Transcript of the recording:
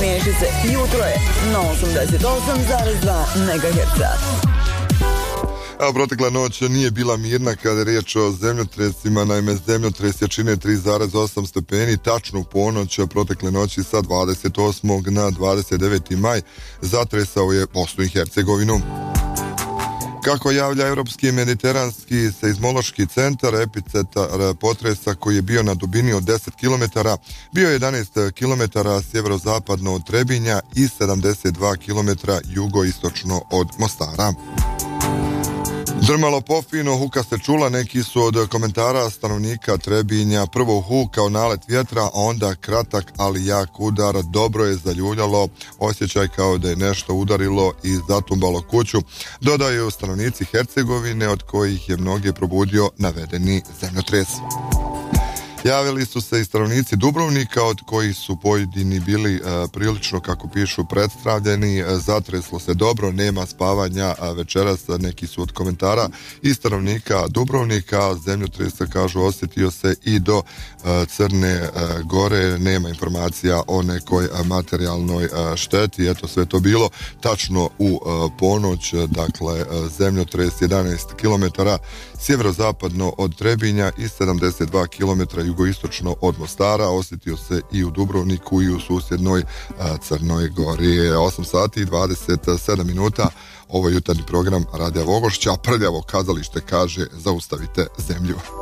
Smiješi se, jutro je na 88,2 MHz. A protekla noć nije bila mirna kada je riječ o zemljotresima. Naime, zemljotres jačine 3,8 stepeni tačno u ponoć protekle noći sa 28. na 29. maj zatresao je Bosnu i Hercegovinu. Kako javlja Europski mediteranski seizmološki centar, epicentar potresa koji je bio na dubini od 10 km bio je 11 km sjeverozapadno od Trebinja i 72 km jugoistočno od Mostara. Drmalo pofino, huka se čula, neki su od komentara stanovnika Trebinja prvo huk kao nalet vjetra, a onda kratak ali jak udar, dobro je zaljuljalo, osjećaj kao da je nešto udarilo i zatumbalo kuću, dodaju stanovnici Hercegovine od kojih je mnoge probudio navedeni zemljotres. Javili su se i stanovnici Dubrovnika od kojih su pojedini bili prilično, kako pišu, predstavljeni. Zatreslo se dobro, nema spavanja večeras, neki su od komentara i stanovnika Dubrovnika. Zemljotresa, kažu, osjetio se i do Crne Gore, nema informacija o nekoj materijalnoj šteti. Eto, sve to bilo tačno u ponoć, dakle zemljotres 11 km sjeverozapadno od Trebinja i 72 km jugoistočno od Mostara, osjetio se i u Dubrovniku i u susjednoj Crnoj Gori. 8 sati i 27 minuta, ovo je jutarnji program Radija Vogošća, prljavo kazalište kaže zaustavite zemlju.